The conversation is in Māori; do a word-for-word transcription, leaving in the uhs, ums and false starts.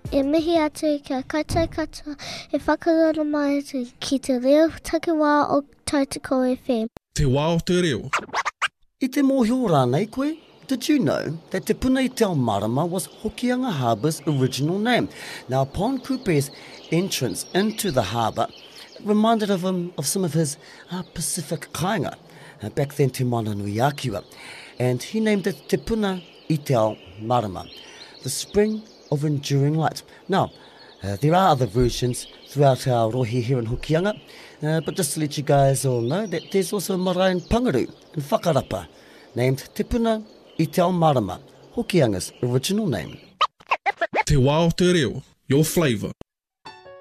E mihi atu kia kaitai katoa e whakarana mai atu ki te reo takiwā o Tautoko F M. Te wā o te reo. I te mōhio rānei koe, did you know that Te Puna i Te Ao Marama was Hokianga Harbour's original name? Now, upon Kupe's entrance into the harbour, it reminded of him of some of his uh, Pacific kāinga, uh, back then Te Mananui Akiwa, and he named it Te Puna i Te Ao Marama, the spring of enduring light. Now, uh, there are other versions throughout our rohi here in Hokianga, uh, but just to let you guys all know that there's also a marae in Pangaru, in Whakarapa, named Te Puna i Te Ao Marama, Hokianga's original name. Te wā o te reo, your flavour.